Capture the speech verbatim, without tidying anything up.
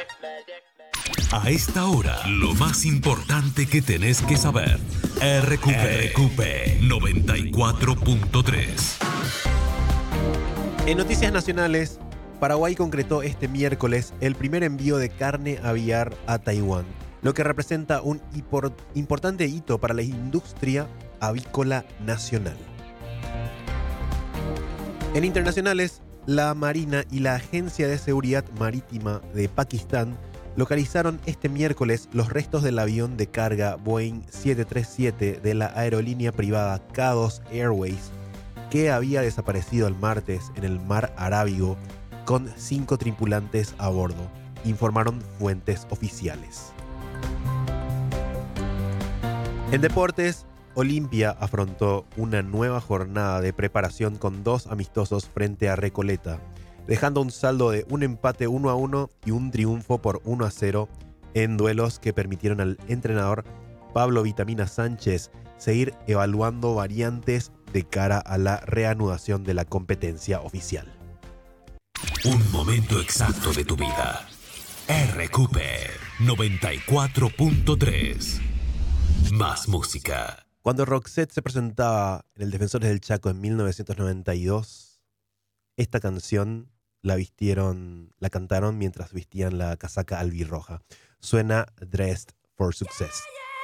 A esta hora, lo más importante que tenés que saber. R Q P, R Q P noventa y cuatro punto tres. En noticias nacionales, Paraguay concretó este miércoles el primer envío de carne aviar a Taiwán, lo que representa un impor- importante hito para la industria avícola nacional. En internacionales, la Marina y la Agencia de Seguridad Marítima de Pakistán localizaron este miércoles los restos del avión de carga Boeing siete treinta y siete de la aerolínea privada K dos Airways, que había desaparecido el martes en el mar Arábigo con cinco tripulantes a bordo, informaron fuentes oficiales. En deportes, Olimpia afrontó una nueva jornada de preparación con dos amistosos frente a Recoleta, dejando un saldo de un empate uno a uno y un triunfo por uno a cero en duelos que permitieron al entrenador Pablo Vitamina Sánchez seguir evaluando variantes de cara a la reanudación de la competencia oficial. Un momento exacto de tu vida. R Q P noventa y cuatro punto tres. Más música. Cuando Roxette se presentaba en el Defensores del Chaco en mil novecientos noventa y dos, esta canción la vistieron, la cantaron mientras vestían la casaca albirroja. Suena Dressed for Success.